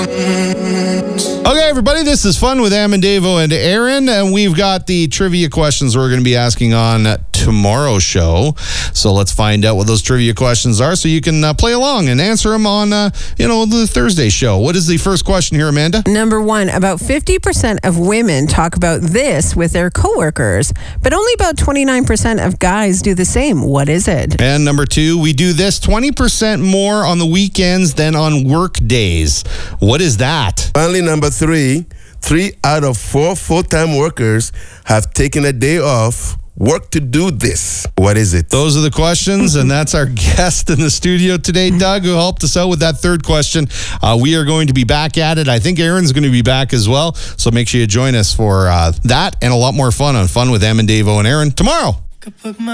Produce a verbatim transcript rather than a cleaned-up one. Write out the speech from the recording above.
Okay, everybody, this is Fun with Amandavo and Aaron, and we've got the trivia questions we're going to be asking on tomorrow's show. So let's find out what those trivia questions are so you can uh, play along and answer them on, uh, you know, the Thursday show. What is the first question here, Amanda? Number one, about fifty percent of women talk about this with their coworkers, but only about twenty-nine percent of guys do the same. What is it? And number two, we do this twenty percent more on the weekends than on work days. What is that? Finally, number three, three out of four full-time workers have taken a day off work to do this. What is it? Those are the questions, and that's our guest in the studio today, Doug, who helped us out with that third question. Uh, we are going to be back at it. I think Aaron's going to be back as well, so make sure you join us for uh, that and a lot more fun on Fun with Amandavo and Aaron tomorrow.